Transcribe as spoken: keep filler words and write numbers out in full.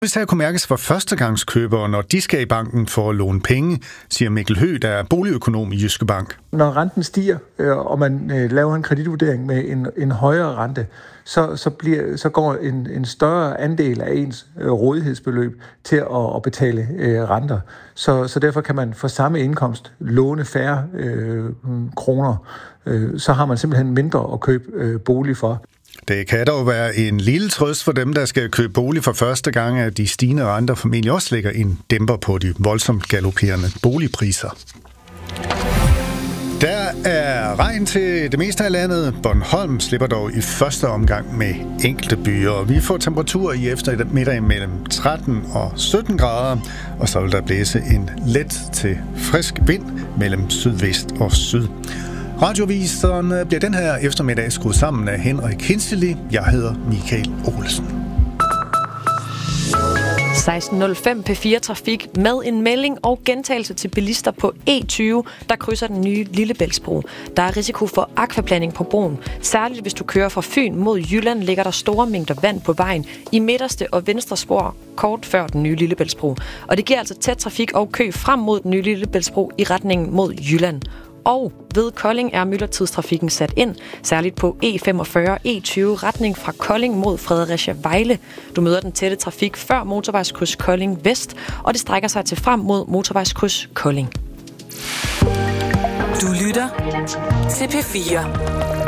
Hvis det kunne mærkes for førstegangskøbere, når de skal i banken for at låne penge, siger Mikkel Høgh, der er boligøkonom i Jyske Bank. Når renten stiger, og man laver en kreditvurdering med en, en højere rente, så, så, bliver, så går en, en større andel af ens rådighedsbeløb til at, at betale øh, renter. Så, så derfor kan man for samme indkomst låne færre øh, kroner. Øh, så har man simpelthen mindre at købe øh, bolig for. Det kan dog være en lille trøst for dem, der skal købe bolig for første gang, at de stigende renter formentlig også lægger en dæmper på de voldsomt galopperende boligpriser. Der er regn til det meste af landet. Bornholm slipper dog i første omgang med enkelte byer. Vi får temperaturer i eftermiddag mellem tretten og sytten grader, og så vil der blæse en let til frisk vind mellem sydvest og syd. Radioviseren bliver den her eftermiddag skruet sammen af Henrik Hinsley. Jeg hedder Michael Olsen. seksten nul fem P fire Trafik med en melding og gentagelse til bilister på E tyve, der krydser den nye Lillebæltsbro. Der er risiko for akvaplanding på broen. Særligt hvis du kører fra Fyn mod Jylland, ligger der store mængder vand på vejen i midterste og venstre spor kort før den nye Lillebæltsbro. Og det giver altså tæt trafik og kø frem mod den nye Lillebæltsbro i retningen mod Jylland. Og ved Kolding er myldretidstrafikken sat ind, særligt på E femogfyrre E tyve retning fra Kolding mod Fredericia Vejle. Du møder den tætte trafik før motorvejskryds Kolding Vest, og det strækker sig til frem mod motorvejskryds Kolding. Du lytter til P fire.